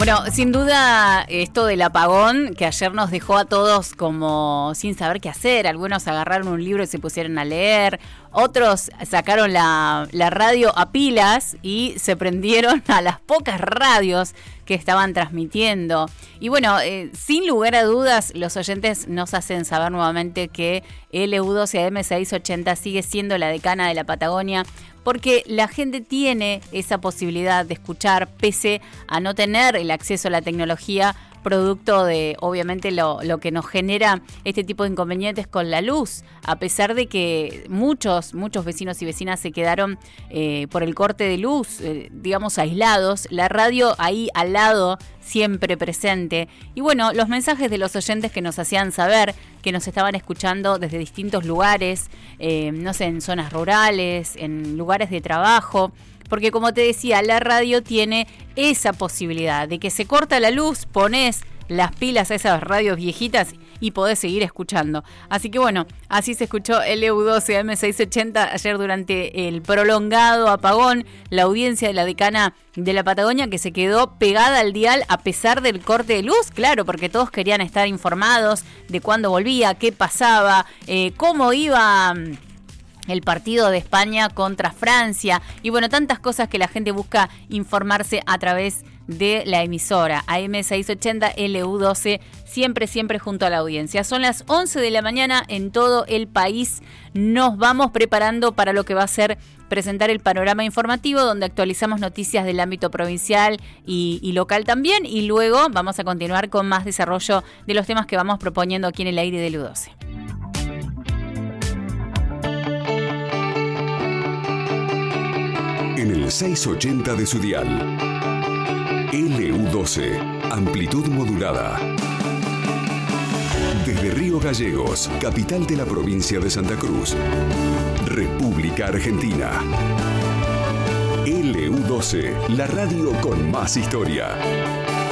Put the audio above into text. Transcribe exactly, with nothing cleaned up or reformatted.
Bueno, sin duda esto del apagón que ayer nos dejó a todos como sin saber qué hacer. Algunos agarraron un libro y se pusieron a leer, otros sacaron la, la radio a pilas y se prendieron a las pocas radios que estaban transmitiendo. Y bueno, eh, sin lugar a dudas, los oyentes nos hacen saber nuevamente que L U doce A M seiscientos ochenta sigue siendo la decana de la Patagonia, porque la gente tiene esa posibilidad de escuchar pese a no tener el acceso a la tecnología, producto de, obviamente, lo, lo que nos genera este tipo de inconvenientes con la luz, a pesar de que muchos, muchos vecinos y vecinas se quedaron eh, por el corte de luz, eh, digamos, aislados, la radio ahí al lado, siempre presente. Y bueno, los mensajes de los oyentes que nos hacían saber que nos estaban escuchando desde distintos lugares, eh, no sé, en zonas rurales, en lugares de trabajo, porque como te decía, la radio tiene esa posibilidad de que se corta la luz, pones las pilas a esas radios viejitas y podés seguir escuchando. Así que bueno, así se escuchó L U doce A M seiscientos ochenta ayer durante el prolongado apagón. La audiencia de la decana de la Patagonia que se quedó pegada al dial a pesar del corte de luz, claro, porque todos querían estar informados de cuándo volvía, qué pasaba, eh, cómo iba el partido de España contra Francia y bueno, tantas cosas que la gente busca informarse a través de la emisora A M seiscientos ochenta L U doce, siempre, siempre junto a la audiencia. Son las once de la mañana en todo el país. Nos vamos preparando para lo que va a ser presentar el panorama informativo, donde actualizamos noticias del ámbito provincial y, y local también, y luego vamos a continuar con más desarrollo de los temas que vamos proponiendo aquí en el aire de L U doce. En el seiscientos ochenta de su dial. L U doce, amplitud modulada. Desde Río Gallegos, capital de la provincia de Santa Cruz, República Argentina. L U doce, la radio con más historia.